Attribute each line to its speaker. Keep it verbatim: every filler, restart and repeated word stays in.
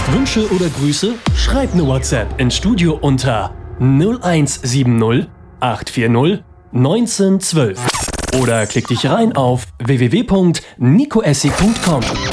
Speaker 1: Hast Wünsche oder Grüße? Schreib eine WhatsApp ins Studio unter null eins sieben null acht vier null eins neun ein zwei oder klick dich rein auf w w w punkt nico essig punkt com.